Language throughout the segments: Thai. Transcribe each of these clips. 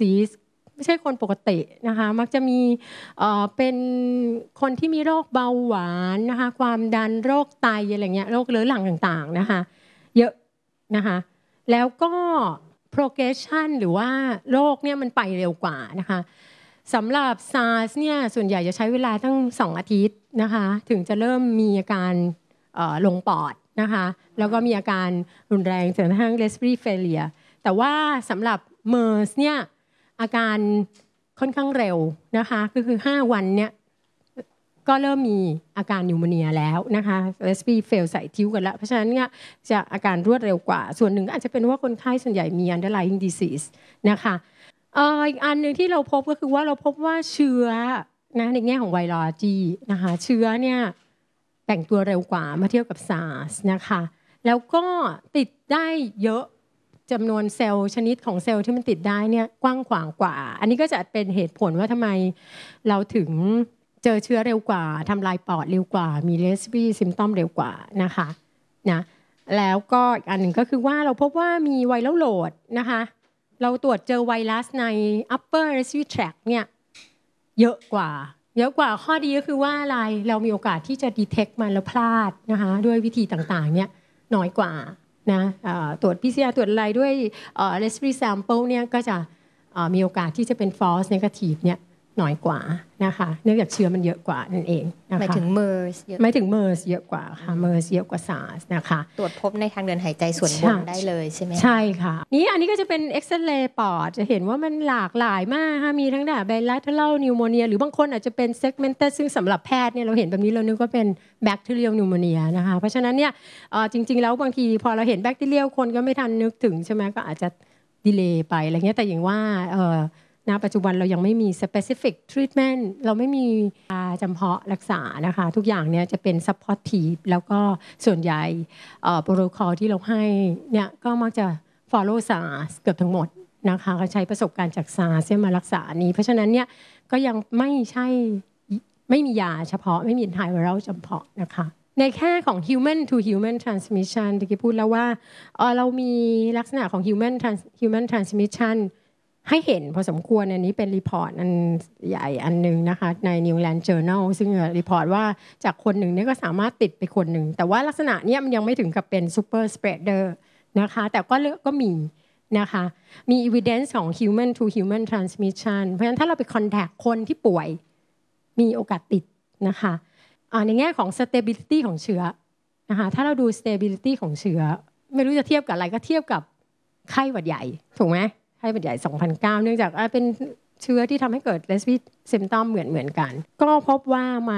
disease ไม่ใช่คนปกตินะคะมักจะมีเป็นคนที่มีโรคเบาหวานนะคะความดันโรคไตอะไรเงี้ยโรคเรื้อรังต่างๆนะคะเยอะนะคะแล้วก็ progression หรือว่าโรคเนี่ยมันไปเร็วกว่านะคะสำหรับ SARS เนี่ยส่วนใหญ่จะใช้เวลาตั้ง2 อาทิตย์นะคะถึงจะเริ่มมีอาการลงปอดนะคะแล้วก็มีอาการรุนแรงจนกระทั่ง respiratory failure แต่ว่าสำหรับ MERS เนี่ยอาการค่อนข้างเร็วนะคะก็คือ5 วันเนี่ยก็เริ่มมีอาการนิวโมเนียแล้วนะคะ respiratory fail ใส่ทิ้วกันแล้วเพราะฉะนั้นเนี่ยจะอาการรวดเร็วกว่าส่วนหนึ่งอาจจะเป็นว่าคนไข้ส่วนใหญ่มี underlying disease นะคะอีกอันหนึ่งที่เราพบก็คือว่าเราพบว่าเชื้อนะในแง่ของไวรัสนะคะเชื้อเนี่ยแบ่งตัวเร็วกว่าเมื่อเทียบกับ SARS นะคะแล้วก็ติดได้เยอะจำนวนเซลล์ชนิดของเซลล์ที่มันติดได้เนี่ยกว้างขวางกว่าอันนี้ก็จะเป็นเหตุผลว่าทำไมเราถึงเจอเชื้อเร็วกว่าทำลายปอดเร็วกว่ามี respiratory symptom เร็วกว่านะคะนะแล้วก็อีกอันหนึ่งก็คือว่าเราพบว่ามีไวรัลโหลดนะคะเราตรวจเจอไวรัสใน upper respiratory tract เนี่ยเยอะกว่าข้อดีก็คือว่าอะไรเรามีโอกาสที่จะ detect มันแล้วพลาดนะคะด้วยวิธีต่างๆเนี่ยน้อยกว่านะตรวจ PCR ตรวจอะไรด้วยrespiratory sample เนี่ยก็จะมีโอกาสที่จะเป็น false negative เนี่ยน้อยกว่านะคะเนื่องจากเชื้อมันเยอะกว่านั่นเองนะคะหมายถึง MERS เยอะหมายถึง MERS เยอะกว่าค่ะ MERS เยอะกว่า SARS นะคะตรวจพบในทางเดินหายใจส่วนบนได้เลยใช่ไหมใช่ค่ะนี่อันนี้ก็จะเป็นเอ็กซเรย์ปอดจะเห็นว่ามันหลากหลายมากค่ะมีทั้งแบบ bilateral pneumonia หรือบางคนอาจจะเป็น segmented ซึ่งสำหรับแพทย์เนี่ยเราเห็นแบบนี้เรานึกว่าเป็น bacterial pneumonia นะคะเพราะฉะนั้นเนี่ยจริงๆแล้วบางทีพอเราเห็น bacterial คนก็ไม่ทันนึกถึงใช่ไหมก็อาจจะดีเลย์ไปอะไรเงี้ยแต่อย่างว่าณปัจจุบันเรายังไม่มี specific treatment เราไม่มียาจำเพาะรักษานะคะทุกอย่างเนี่ยจะเป็น supportive แล้วก็ส่วนใหญ่protocol ที่เราให้เนี่ยก็มักจะ follow SARS เกือบทั้งหมดนะคะเขาใช้ประสบการณ์จาก SARS มารักษานี้เพราะฉะนั้นเนี่ยก็ยังไม่มียาเฉพาะไม่มี antiviral จำเพาะนะคะในแค่ของ human to human transmission ตะกี้พูดแล้วว่าเรามีลักษณะของ human transmissionให้เห็นพอสมควรอันนี้เป็นรีพอร์ตอันใหญ่อันหนึ่งนะคะใน New England Journal ซึ่งรีพอร์ตว่าจากคนหนึ่งนี่ก็สามารถติดไปคนหนึ่งแต่ว่าลักษณะนี้มันยังไม่ถึงกับเป็น super spreader นะคะแต่ก็มีนะคะมี evidence ของ human to human transmission เพราะฉะนั้นถ้าเราไป contact คนที่ป่วยมีโอกาสติดนะคะในแง่ของ stability ของเชื้อนะคะถ้าเราดู stability ของเชื้อไม่รู้จะเทียบกับอะไรก็เทียบกับไข้หวัดใหญ่ถูกไหมไข้หวัดใหญ่ 2009 เนื่องจากเป็นเชื้อที่ทำให้เกิด respiratory symptom เหมือนกันก็พบว่ามัน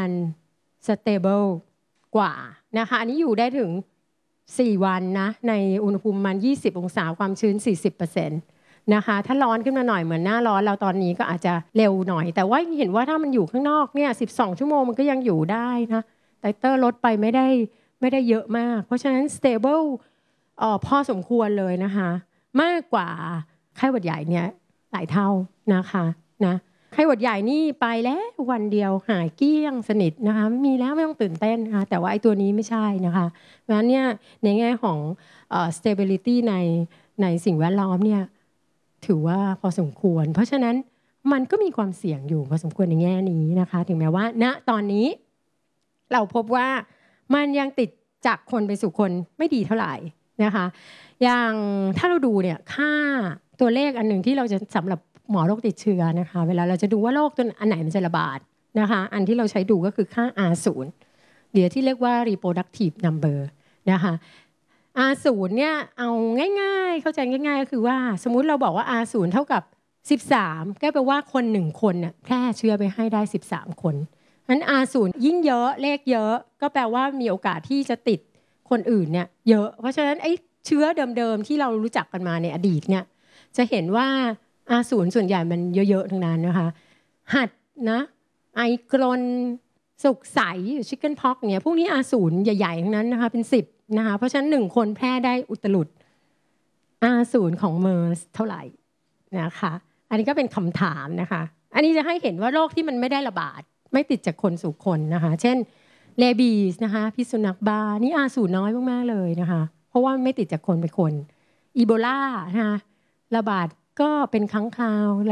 stable กว่านะคะอันนี้อยู่ได้ถึง4 วันนะในอุณหภูมิมัน20 องศาความชื้น 40% นะคะถ้าร้อนขึ้นมาหน่อยเหมือนหน้าร้อนเราตอนนี้ก็อาจจะเร็วหน่อยแต่ว่าเห็นว่าถ้ามันอยู่ข้างนอกเนี่ย12 ชั่วโมงมันก็ยังอยู่ได้นะไตเตอร์ลดไปไม่ได้เยอะมากเพราะฉะนั้น stable พอสมควรเลยนะคะมากกว่าไข้หวัดใหญ่เนี่ยหลายเท่านะคะนะไข้หวัดใหญ่นี่ไปแล้ววันเดียวหายเกลี้ยงสนิทนะคะมีแล้วไม่ต้องตื่นเต้นนะคะแต่ว่าไอ้ตัวนี้ไม่ใช่นะคะเพราะฉะนั้นเนี่ยในแง่ของ stability ในสิ่งแวดล้อมเนี่ยถือว่าพอสมควรเพราะฉะนั้นมันก็มีความเสี่ยงอยู่พอสมควรในแง่นี้นะคะถึงแม้ว่าณตอนนี้เราพบว่ามันยังติดจากคนไปสู่คนไม่ดีเท่าไหร่นะคะอย่างถ้าเราดูเนี่ยค่าตัวเลขอันหนึ่งที่เราจะสำหรับหมอโรคติดเชื้อนะคะเวลาเราจะดูว่าโรคตัวอันไหนมันจะระบาดนะคะอันที่เราใช้ดูก็คือค่า R0 เดี๋ยวที่เรียกว่า reproductive number นะคะ R0 เนี่ยเอาง่ายๆเข้าใจง่ายๆก็คือว่าสมมุติเราบอกว่า R0 เท่ากับ13ก็แปลว่าคน1คนเนี่ยแพร่เชื้อไปให้ได้13คนงั้น R0 ยิ่งเยอะเลขเยอะก็แปลว่ามีโอกาสที่จะติดคนอื่นเนี่ยเยอะเพราะฉะนั้นไอ้เชื้อเดิมๆที่เรารู้จักกันมาในอดีตเนี่ยจะเห็นว่า R0 ส่วนใหญ่มันเยอะๆทั้งนั้นนะคะหัดนะไอกรนสุกใสชิคเก้นพ็อกเนี่ยพวกนี้ R0 ใหญ่ๆทั้งนั้นนะคะเป็น10นะคะเพราะฉะนั้น1คนแพร่ได้อุตลุด R0 ของ MERS เท่าไหร่นะคะอันนี้ก็เป็นคำถามนะคะอันนี้จะให้เห็นว่าโรคที่มันไม่ได้ระบาดไม่ติดจากคนสู่คนนะคะเช่นเลบีสนะคะพิษสุนัขบ้านี่ R0 น้อยมากๆเลยนะคะเพราะว่าไม่ติดจากคนไปคนอีโบลานะคะระบาดก็เป็นครั้งคราว